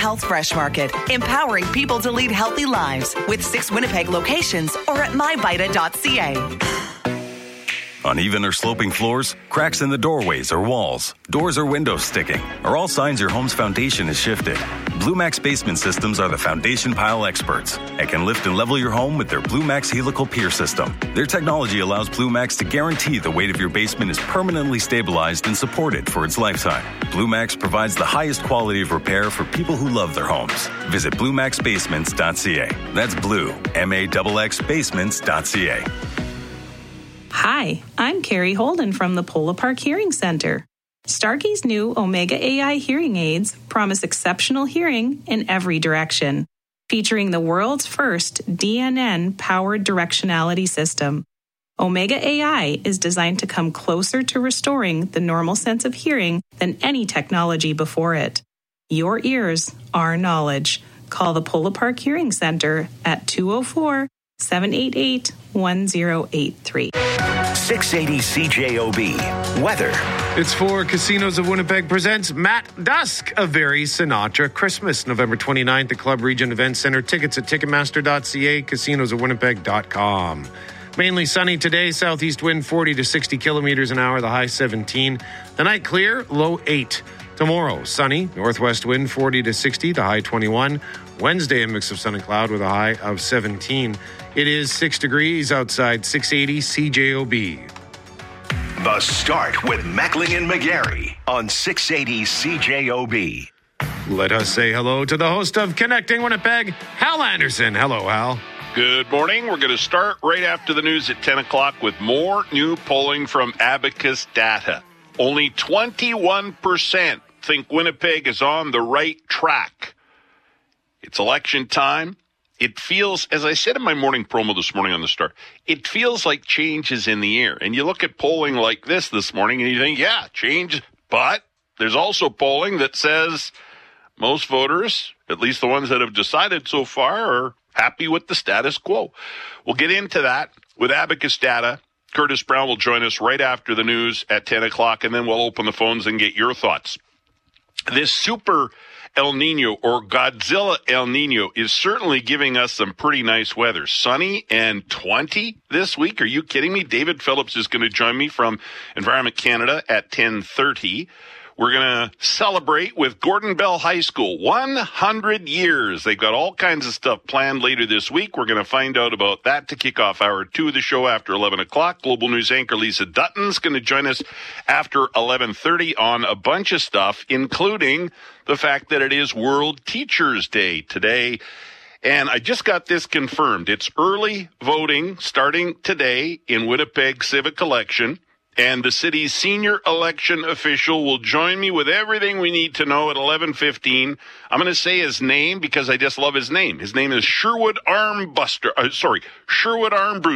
Health Fresh Market, empowering people to lead healthy lives with 6 Winnipeg locations or at myvita.ca. Uneven or sloping floors, cracks in the doorways or walls, doors or windows sticking, are all signs your home's foundation is shifted. Blue Max Basement Systems are the foundation pile experts and can lift and level your home with their Blue Max Helical Pier System. Their technology allows Blue Max to guarantee the weight of your basement is permanently stabilized and supported for its lifetime. Blue Max provides the highest quality of repair for people who love their homes. Visit BlueMaxBasements.ca. That's Blue, MAXX Basements.ca. Hi, I'm Carrie Holden from the Polo Park Hearing Center. Starkey's new Omega AI hearing aids promise exceptional hearing in every direction, featuring the world's first DNN-powered directionality system. Omega AI is designed to come closer to restoring the normal sense of hearing than any technology before it. Your ears, our knowledge. Call the Polo Park Hearing Center at 204-788-1083. 680 CJOB. Weather. It's for Casinos of Winnipeg presents Matt Dusk, A Very Sinatra Christmas, November 29th at Club Region Event Center. Tickets at Ticketmaster.ca, casinosofwinnipeg.com. Mainly sunny today, southeast wind 40 to 60 kilometers an hour, the high 17. The night clear, low 8. Tomorrow, sunny, northwest wind 40 to 60, the high 21. Wednesday, a mix of sun and cloud with a high of 17. It is 6 degrees outside, 680 CJOB. The Start with Mackling and McGarry on 680 CJOB. Let us say hello to the host of Connecting Winnipeg, Hal Anderson. Hello, Hal. Good morning. We're going to start right after the news at 10 o'clock with more new polling from Abacus data. Only 21% think Winnipeg is on the right track. It's election time. It feels, as I said in my morning promo this morning on the Start, it feels like change is in the air. And you look at polling like this morning and you think, yeah, change. But there's also polling that says most voters, at least the ones that have decided so far, are happy with the status quo. We'll get into that with Abacus data. Curtis Brown will join us right after the news at 10 o'clock, and then we'll open the phones and get your thoughts. This super El Nino or Godzilla El Nino is certainly giving us some pretty nice weather. Sunny and 20 this week. Are you kidding me? David Phillips is going to join me from Environment Canada at 10:30. We're going to celebrate with Gordon Bell High School. 100 years. They've got all kinds of stuff planned later this week. We're going to find out about that to kick off hour 2 of the show after 11 o'clock. Global News anchor Lisa Dutton's going to join us after 11:30 on a bunch of stuff, including the fact that it is World Teachers Day today. And I just got this confirmed. It's early voting starting today in Winnipeg Civic Election. And the city's senior election official will join me with everything we need to know at 11:15. I'm going to say his name because I just love his name. His name is Sherwood Armbruster. Sherwood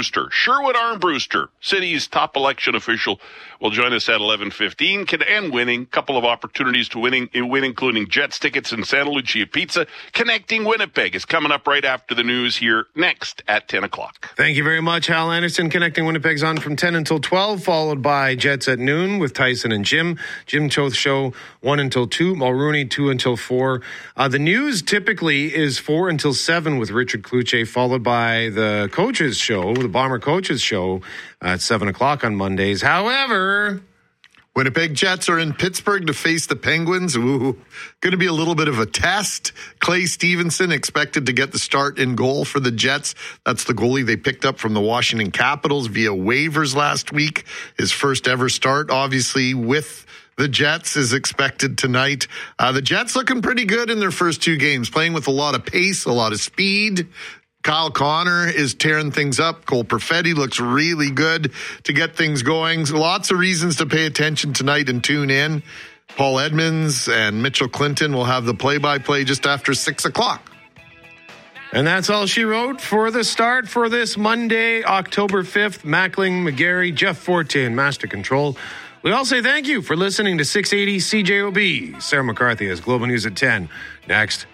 Armbruster, city's top election official, will join us at 11:15. And winning, couple of opportunities to win, including Jets tickets and Santa Lucia Pizza. Connecting Winnipeg is coming up right after the news here next at 10 o'clock. Thank you very much, Hal Anderson. Connecting Winnipeg's on from 10 until 12, followed by Jets at noon with Tyson and Jim. Jim Choate Show 1 until 2, Mulrooney 2 until 4. The news typically is 4 until 7 with Richard Kluche, followed by the coaches show, the Bomber coaches show at 7 o'clock on Mondays. However, Winnipeg Jets are in Pittsburgh to face the Penguins. Ooh, going to be a little bit of a test. Clay Stevenson expected to get the start in goal for the Jets. That's the goalie they picked up from the Washington Capitals via waivers last week. His first ever start, obviously, with the Jets is expected tonight. The Jets looking pretty good in their first 2 games, playing with a lot of pace, a lot of speed. Kyle Connor is tearing things up. Cole Perfetti looks really good to get things going. Lots of reasons to pay attention tonight and tune in. Paul Edmonds and Mitchell Clinton will have the play-by-play just after 6 o'clock. And that's all she wrote for the Start for this Monday, October 5th. Mackling, McGarry, Jeff Forte, and Master Control. We all say thank you for listening to 680 CJOB. Sarah McCarthy has Global News at 10. Next.